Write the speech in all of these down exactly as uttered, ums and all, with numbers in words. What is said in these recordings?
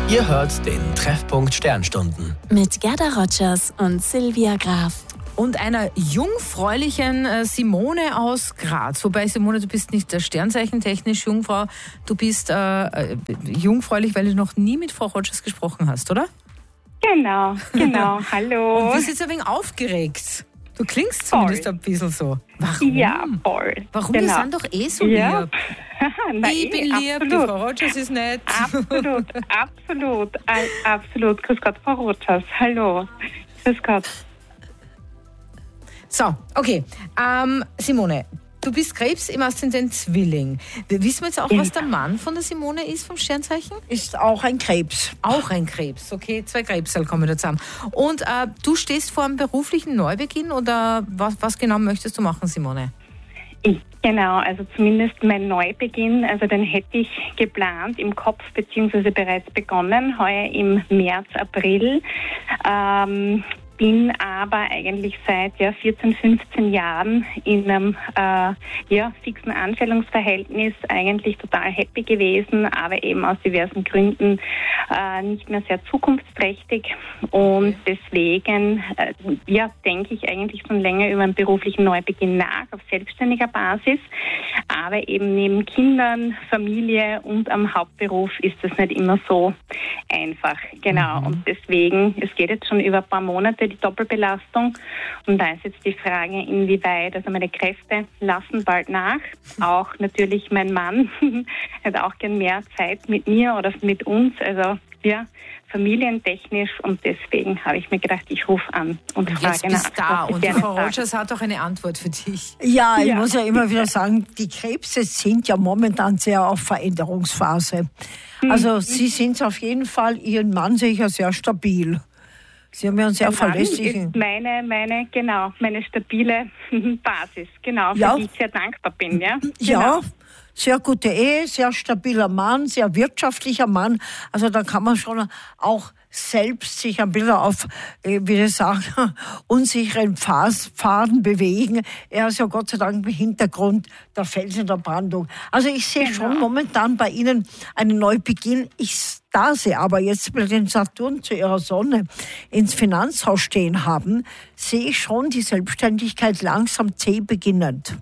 Ihr hört den Treffpunkt Sternstunden. Mit Gerda Rogers und Silvia Graf. Und einer jungfräulichen äh, Simone aus Graz. Wobei, Simone, du bist nicht der Sternzeichen-technisch Jungfrau. Du bist äh, äh, jungfräulich, weil du noch nie mit Frau Rogers gesprochen hast, oder? Genau, genau. Hallo. Und du bist jetzt ein wenig aufgeregt. Du klingst voll. Zumindest ein bisschen so. Warum? Ja, voll. Warum? Genau. Wir sind doch eh so ja. lieb. Nein, ich bin lieb, absolut. die Frau Rogers ist nett. Absolut, absolut, all, absolut. Grüß Gott, Frau Rogers. Hallo. Grüß Gott. So, okay. Ähm, Simone, du bist Krebs im Aszendent Zwilling. Wir wissen jetzt auch, Ja. was der Mann von der Simone ist, vom Sternzeichen? Ist auch ein Krebs. Auch ein Krebs, okay. Zwei Krebsal kommen da zusammen. Und äh, du stehst vor einem beruflichen Neubeginn oder was, was genau möchtest du machen, Simone? Ich, genau, also zumindest mein Neubeginn, also den hätte ich geplant im Kopf beziehungsweise bereits begonnen, heuer im März, April. Ähm, bin aber eigentlich seit ja, vierzehn, fünfzehn Jahren in einem äh, ja, fixen Anstellungsverhältnis eigentlich total happy gewesen, aber eben aus diversen Gründen äh, nicht mehr sehr zukunftsträchtig. Und deswegen äh, ja, denke ich eigentlich schon länger über einen beruflichen Neubeginn nach, auf selbstständiger Basis. Aber eben neben Kindern, Familie und am Hauptberuf ist das nicht immer so einfach. Genau. Mhm. Und deswegen, es geht jetzt schon über ein paar Monate, die Doppelbelastung. Und da ist jetzt die Frage, inwieweit, also meine Kräfte lassen bald nach. Auch natürlich mein Mann hat auch gern mehr Zeit mit mir oder mit uns. Also ja, familientechnisch. Und deswegen habe ich mir gedacht, ich rufe an und, Und frage jetzt bist du nach. da was ich und die gerne Frau sage. Rogers hat auch eine Antwort für dich. Ja, ich Ja. muss ja immer wieder sagen, die Krebse sind ja momentan sehr auf Veränderungsphase. Also sie sind auf jeden Fall, ihren Mann sehe ich ja sehr stabil. Sie haben ja einen sehr Mein Mann verlässlichen... ist meine, meine, genau, meine stabile Basis, genau, für Ja. die ich sehr dankbar bin, ja. Ja, Genau. sehr gute Ehe, sehr stabiler Mann, sehr wirtschaftlicher Mann. Also da kann man schon auch selbst sich ein bisschen auf, äh, wie ich sagen, unsicheren Phas- Pfaden bewegen. Er ist ja Gott sei Dank im Hintergrund der Felsen der Brandung. Also ich sehe Genau. schon momentan bei Ihnen einen Neubeginn. Ich da Sie aber jetzt mit den Saturn zu Ihrer Sonne ins Finanzhaus stehen haben, sehe ich schon die Selbstständigkeit langsam zäh beginnend.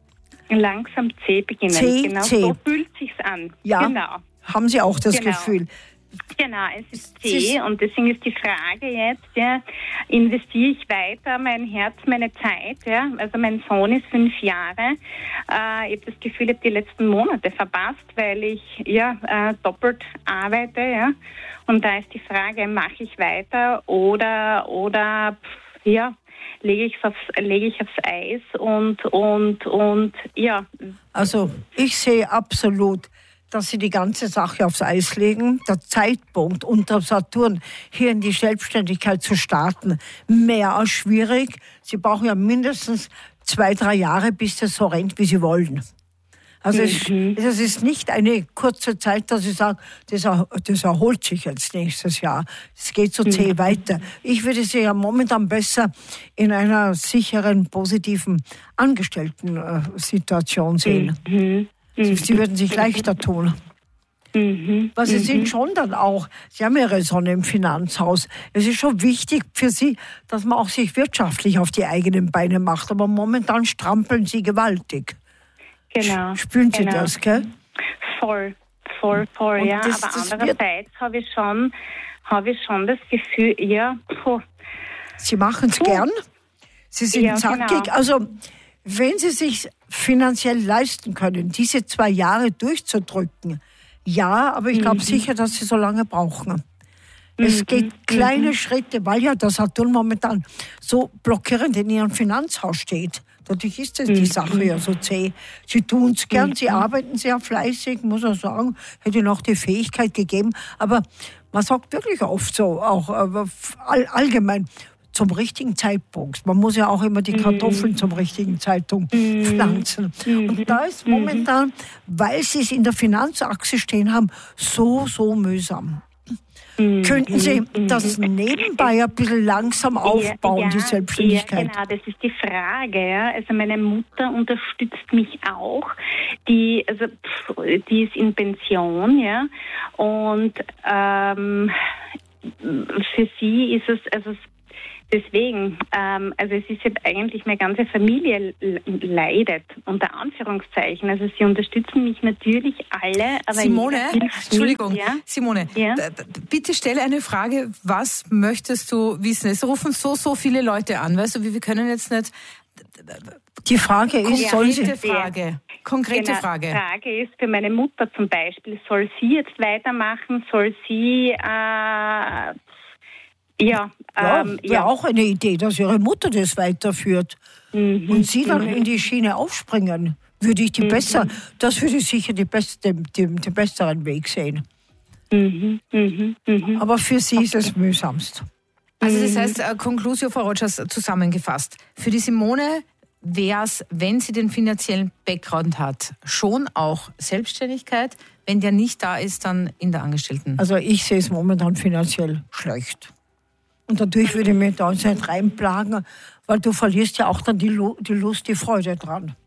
Langsam zäh beginnen, Zäh, genau, zäh. so fühlt sich's an. Ja. Genau. Haben Sie auch das Genau. Gefühl? Genau, es ist Es ist- zäh und deswegen ist die Frage jetzt, ja, investiere ich weiter mein Herz, meine Zeit, ja, also mein Sohn ist fünf Jahre, äh, ich habe das Gefühl, ich habe die letzten Monate verpasst, weil ich ja äh, doppelt arbeite, ja, und da ist die Frage, mache ich weiter oder, oder, pff, ja, lege ich aufs, lege ich aufs Eis und, und, und, ja. Also ich sehe absolut, dass Sie die ganze Sache aufs Eis legen. Der Zeitpunkt unter Saturn hier in die Selbstständigkeit zu starten, mehr als schwierig. Sie brauchen ja mindestens zwei, drei Jahre, bis das so rennt, wie Sie wollen. Also Mhm. es, es ist nicht eine kurze Zeit, dass ich sage, das, er, das erholt sich jetzt nächstes Jahr. Es geht so zäh Mhm. weiter. Ich würde Sie ja momentan besser in einer sicheren, positiven Angestellten-Situation sehen. Mhm. Sie würden sich leichter tun. Mhm. Weil Sie sind schon dann auch, Sie haben Ihre Sonne im Finanzhaus. Es ist schon wichtig für Sie, dass man auch sich wirtschaftlich auf die eigenen Beine macht. Aber momentan strampeln Sie gewaltig. Genau. Spüren Sie genau. das, gell? Voll, voll, voll, Und ja. das- Aber das wird- andererseits habe ich schon, habe ich schon das Gefühl, ja, puh, Sie machen es gern. Sie sind Ja, zackig. genau. Also, wenn Sie sich finanziell leisten können, diese zwei Jahre durchzudrücken, ja, aber ich glaube sicher, dass Sie so lange brauchen. Es geht kleine Schritte, weil ja der Saturn momentan so blockierend in Ihrem Finanzhaus steht. Dadurch ist das die Sache ja so zäh. Sie tun es gern, Sie arbeiten sehr fleißig, muss man sagen, hätte noch die Fähigkeit gegeben. Aber man sagt wirklich oft so, auch äh, all, allgemein, zum richtigen Zeitpunkt. Man muss ja auch immer die Kartoffeln zum richtigen Zeitpunkt pflanzen. Und da ist momentan, weil Sie es in der Finanzachse stehen haben, so, so mühsam. Mhm. Könnten Sie das nebenbei ein bisschen langsam aufbauen, ja, die Selbstständigkeit? Ja, genau, das ist die Frage. Ja. Also meine Mutter unterstützt mich auch. Die, also, die ist in Pension, ja, und ähm, für sie ist es, also deswegen, ähm, also es ist jetzt eigentlich meine ganze Familie leidet, unter Anführungszeichen. Also sie unterstützen mich natürlich alle. Aber Simone, Entschuldigung, nicht, ja? Simone, ja? bitte stelle eine Frage, was möchtest du wissen? Es rufen so, so viele Leute an, weißt du, wir können jetzt nicht... Die Frage ist, soll sie... Konkrete Frage. Konkrete genau, Frage. Die Frage ist für meine Mutter zum Beispiel, soll sie jetzt weitermachen, soll sie... Äh, Ja, ja, ähm, wäre ja. auch eine Idee, dass Ihre Mutter das weiterführt. Mhm. Und Sie dann mhm. in die Schiene aufspringen. Würde ich die Mhm. besser, das würde ich sicher die beste, den, den besseren Weg sehen. Mhm. Mhm. Mhm. Aber für Sie ist es mühsamst. Also das heißt, äh, Conclusio, Frau Rogers, zusammengefasst. Für die Simone wäre es, wenn sie den finanziellen Background hat, schon auch Selbstständigkeit. Wenn der nicht da ist, dann in der Angestellten. Also ich sehe es momentan finanziell schlecht. Und dadurch würde ich mich da nicht reinplagen, weil du verlierst ja auch dann die, Lu- die Lust, die Freude dran.